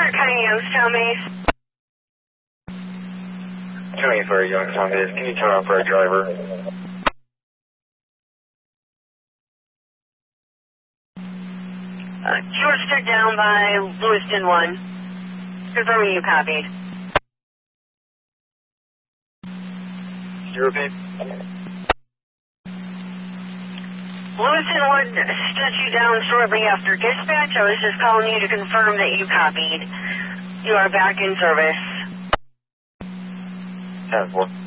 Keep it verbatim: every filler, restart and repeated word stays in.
County Youngstown base. County for Youngstown base. Can you turn off for a driver? Uh, George stood down by Lewiston one. Confirming you copied. Can you repeat? Lewiston one stood you down shortly after dispatch. I was just calling you to confirm that you copied. You are back in service. ten four.